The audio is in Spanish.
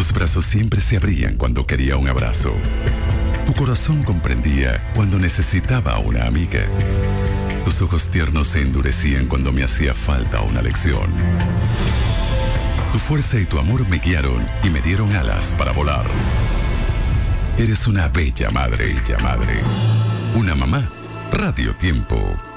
Tus brazos siempre se abrían cuando quería un abrazo. Tu corazón comprendía cuando necesitaba una amiga. Tus ojos tiernos se endurecían cuando me hacía falta una lección. Tu fuerza y tu amor me guiaron y me dieron alas para volar. Eres una bella madre, Una mamá, Radio Tiempo.